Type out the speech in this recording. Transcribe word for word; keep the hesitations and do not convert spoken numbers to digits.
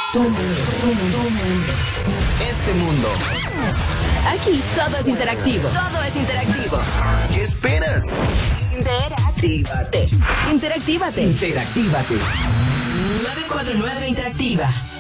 Tu mundo, tu mundo, tu mundo. Este mundo. Aquí todo es interactivo. Todo es interactivo. ¿Qué esperas? Interactívate. Interactívate. Interactívate. nueve cuatro nueve Interactiva.